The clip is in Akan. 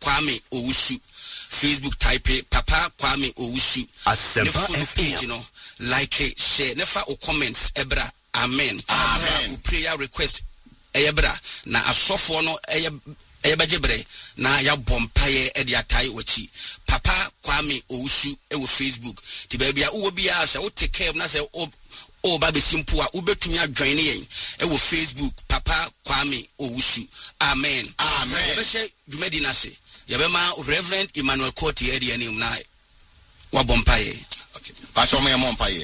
Kwame Owusu. Facebook type Papa Kwame Owusu. Asempa page, you know, like it, share, never or comments, Ebra. Amen. Amen. Prayer request, Ebra. Na asofo no Ebajebre na ya bompaye ediatai wachi. Papa Kwame Owusu ewo Facebook. Ti baby a uwo bia se wo take care na se o ba be simple a ubetumi adwan yen ewo Facebook Papa Kwame Owusu. Amen. Amen. Yebehye dwumadi na se. Yebema Reverend Emmanuel Court edi anim na wa bompaye. Okay. Pastor me bompaye.